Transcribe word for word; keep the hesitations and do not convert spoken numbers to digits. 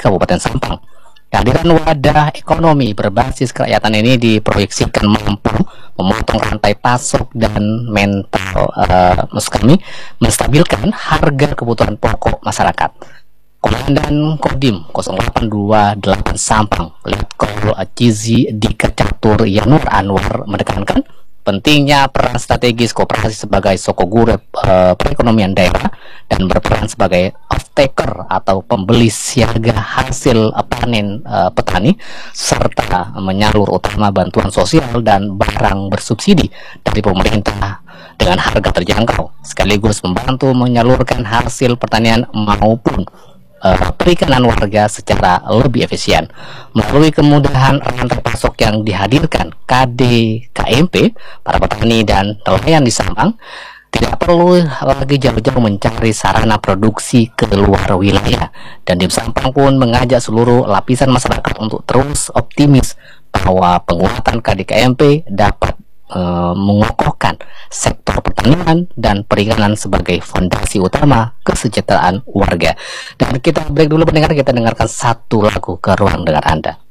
Kabupaten Sampang. Kehadiran wadah ekonomi berbasis kerakyatan ini diproyeksikan mampu memotong rantai pasok dan mental uh, maksud kami menstabilkan harga kebutuhan pokok masyarakat. Komandan Kodim nol delapan dua delapan Sampang, Letkol Cizi Dika Catur Yanur Anwar menekankan pentingnya peran strategis koperasi sebagai sokoguru uh, perekonomian daerah dan berperan sebagai off-taker atau pembeli siaga hasil panen uh, petani, serta menyalur utama bantuan sosial dan barang bersubsidi dari pemerintah dengan harga terjangkau, sekaligus membantu menyalurkan hasil pertanian maupun perikanan warga secara lebih efisien. Melalui kemudahan rantai pasok yang dihadirkan K D K M P, para petani dan nelayan di Sampang tidak perlu lagi jauh-jauh mencari sarana produksi ke luar wilayah, dan di Sampang pun mengajak seluruh lapisan masyarakat untuk terus optimis bahwa penguatan K D K M P dapat Uh, mengokohkan sektor pertanian dan perikanan sebagai fondasi utama kesejahteraan warga. Dan kita break dulu pendengar, kita dengarkan satu lagu ke ruang dengar Anda.